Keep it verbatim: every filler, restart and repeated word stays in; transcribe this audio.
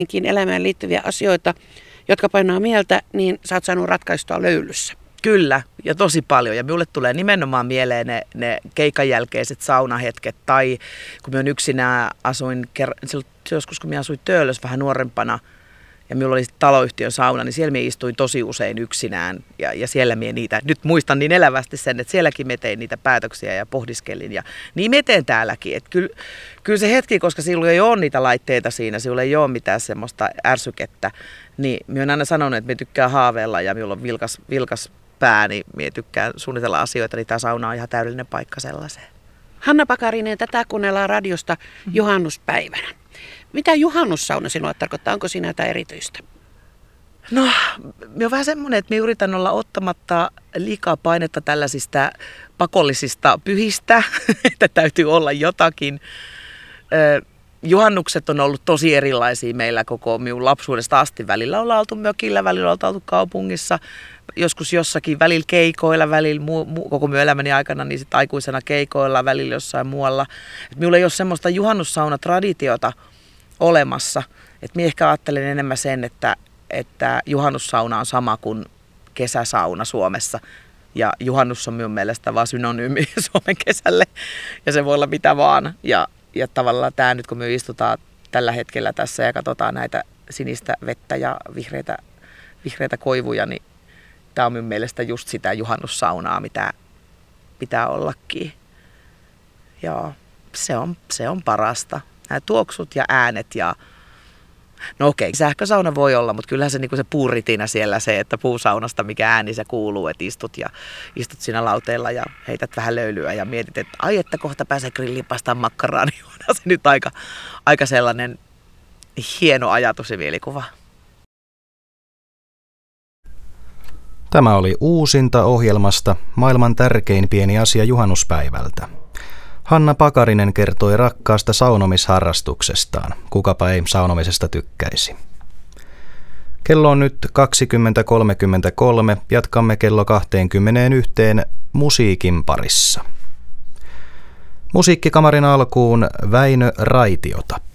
elämään liittyviä asioita, jotka painaa mieltä, niin sä oot saanut ratkaistua löylyssä. Kyllä, ja tosi paljon. Ja minulle tulee nimenomaan mieleen ne, ne keikan jälkeiset saunahetket. Tai kun minä yksinään asuin, silloin joskus kun minä asuin Töölössä vähän nuorempana, ja minulla oli taloyhtiön sauna, niin siellä minä istuin tosi usein yksinään. Ja, ja siellä minä niitä, nyt muistan niin elävästi sen, että sielläkin minä tein niitä päätöksiä ja pohdiskelin. Ja niin minä teen täälläkin. Että kyllä, kyllä se hetki, koska silloin ei ole niitä laitteita siinä, silloin ei ole mitään semmoista ärsykettä. Niin minä olen aina sanonut, että minä tykkään haaveilla ja minulla on vilkas, vilkas pää, niin minä tykkään suunnitella asioita, niin tämä sauna on ihan täydellinen paikka sellaiseen. Hanna Pakarinen, tätä kuunnellaan radiosta juhannuspäivänä. Mitä juhannussauna sinulle tarkoittaa? Onko siinä jotain erityistä? No, minä olen vähän semmoinen, että minä yritän olla ottamatta liikaa painetta tällaisista pakollisista pyhistä, että täytyy olla jotakin. Juhannukset on ollut tosi erilaisia meillä koko minun lapsuudesta asti. Välillä ollaan oltu mökillä, välillä ollaan oltu kaupungissa, joskus jossakin, välillä keikoilla, välillä muu, muu, koko minun elämäni aikana, niin sitten aikuisena keikoilla, välillä jossain muualla. Et minulla ei ole semmoista juhannussaunatraditiota olemassa. Et minä ehkä ajattelen enemmän sen, että, että juhannussauna on sama kuin kesäsauna Suomessa. Ja juhannus on minun mielestä vaan synonyymi Suomen kesälle. Ja se voi olla mitä vaan. Ja, ja tavallaan tämä nyt, kun me istutaan tällä hetkellä tässä ja katsotaan näitä sinistä vettä ja vihreitä, vihreitä koivuja, niin tämä on minun mielestä just sitä juhannussaunaa, mitä pitää ollakin. Joo, se on, se on parasta. Nämä tuoksut ja äänet ja no okei, sähkösauna voi olla, mutta kyllähän se, niin kuin se puuritina siellä se, että puusaunasta mikä ääni se kuuluu, että istut, ja, istut siinä lauteella ja heität vähän löylyä ja mietit, että ai että kohta pääsee grilliin paistaa makkaraa, niin on se nyt aika, aika sellainen hieno ajatus ja mielikuva. Tämä oli uusinta ohjelmasta Maailman tärkein pieni asia juhannuspäivältä. Hanna Pakarinen kertoi rakkaasta saunomisharrastuksestaan. Kukapa ei saunomisesta tykkäisi. Kello on nyt kaksikymmentä kolmekymmentäkolme. Jatkamme kello kaksikymmentäyksi musiikin parissa. Musiikkikamarin alkuun Väinö Raitiota.